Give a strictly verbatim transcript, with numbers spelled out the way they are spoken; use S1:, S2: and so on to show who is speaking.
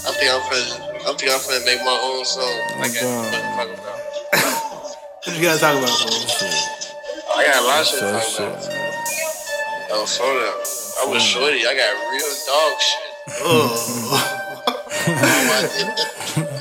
S1: I think I'm finna, I think I'm finna make my own song. I got what to talk about.
S2: What you gotta talk about, bro?
S1: I got a lot of shit to talk about. Oh, slow down. I was shorty. I got real dog shit.
S2: Oh.